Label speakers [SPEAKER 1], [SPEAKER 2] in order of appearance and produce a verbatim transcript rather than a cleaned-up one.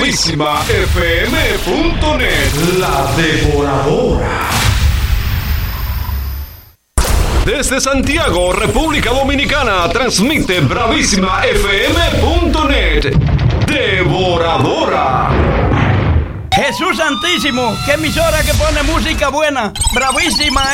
[SPEAKER 1] bravísima f m punto net. La Devoradora. Desde Santiago, República Dominicana, transmite bravísima f m punto net. Devoradora.
[SPEAKER 2] Jesús Santísimo, qué emisora que pone música buena. Bravísima